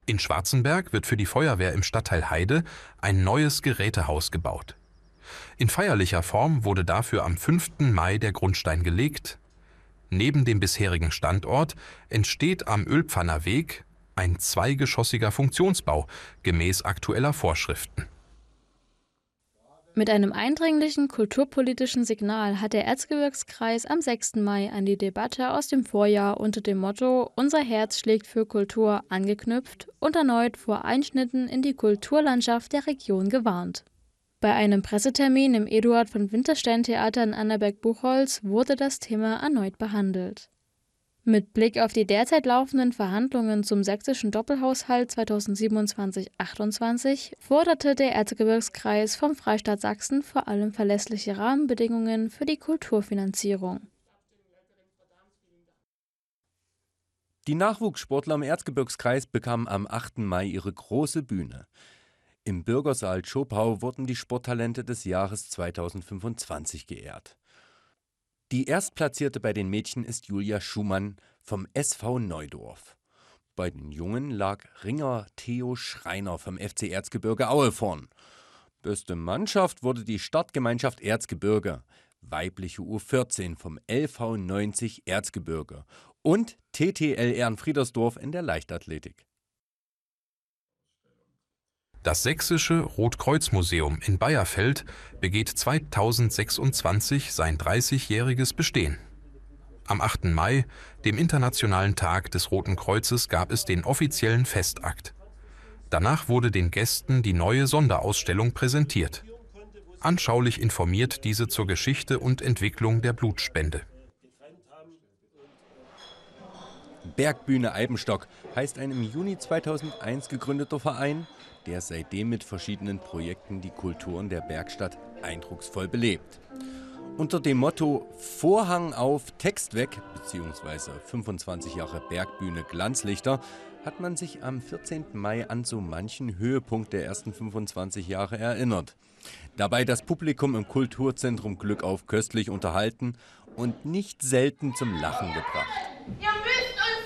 In Schwarzenberg wird für die Feuerwehr im Stadtteil Heide ein neues Gerätehaus gebaut. In feierlicher Form wurde dafür am 5. Mai der Grundstein gelegt. Neben dem bisherigen Standort entsteht am Ölpfanner Weg ein zweigeschossiger Funktionsbau gemäß aktueller Vorschriften. Mit einem eindringlichen kulturpolitischen Signal hat der Erzgebirgskreis am 6. Mai an die Debatte aus dem Vorjahr unter dem Motto »Unser Herz schlägt für Kultur« angeknüpft und erneut vor Einschnitten in die Kulturlandschaft der Region gewarnt. Bei einem Pressetermin im Eduard von Winterstein Theater in Annaberg-Buchholz wurde das Thema erneut behandelt. Mit Blick auf die derzeit laufenden Verhandlungen zum sächsischen Doppelhaushalt 2027/28 forderte der Erzgebirgskreis vom Freistaat Sachsen vor allem verlässliche Rahmenbedingungen für die Kulturfinanzierung. Die Nachwuchssportler im Erzgebirgskreis bekamen am 8. Mai ihre große Bühne. Im Bürgersaal Schopau wurden die Sporttalente des Jahres 2025 geehrt. Die Erstplatzierte bei den Mädchen ist Julia Schumann vom SV Neudorf. Bei den Jungen lag Ringer Theo Schreiner vom FC Erzgebirge Aue vorn. Beste Mannschaft wurde die Startgemeinschaft Erzgebirge, weibliche U14 vom LV 90 Erzgebirge und TTL Ehrenfriedersdorf in der Leichtathletik. Das Sächsische Rotkreuz-Museum in Bayerfeld begeht 2026 sein 30-jähriges Bestehen. Am 8. Mai, dem Internationalen Tag des Roten Kreuzes, gab es den offiziellen Festakt. Danach wurde den Gästen die neue Sonderausstellung präsentiert. Anschaulich informiert diese zur Geschichte und Entwicklung der Blutspende. Bergbühne Eibenstock heißt ein im Juni 2001 gegründeter Verein, der seitdem mit verschiedenen Projekten die Kulturen der Bergstadt eindrucksvoll belebt. Unter dem Motto Vorhang auf, Text weg bzw. 25 Jahre Bergbühne Glanzlichter hat man sich am 14. Mai an so manchen Höhepunkt der ersten 25 Jahre erinnert. Dabei das Publikum im Kulturzentrum Glückauf köstlich unterhalten und nicht selten zum Lachen gebracht. Ihr müsst uns